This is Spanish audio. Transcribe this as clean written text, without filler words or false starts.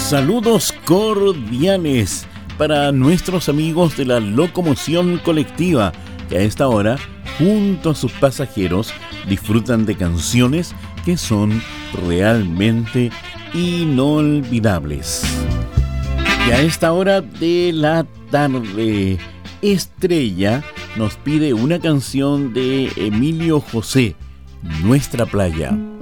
Saludos cordiales para nuestros amigos de la locomoción colectiva que a esta hora, junto a sus pasajeros, disfrutan de canciones que son realmente inolvidables. Y a esta hora de la tarde, Estrella nos pide una canción de Emilio José, Nuestra Playa.